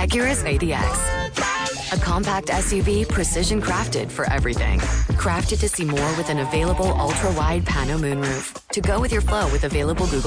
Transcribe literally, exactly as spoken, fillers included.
Urus A D X. A compact S U V precision crafted for everything. Crafted to see more with an available ultra-wide pano moonroof. To go with your flow with available Google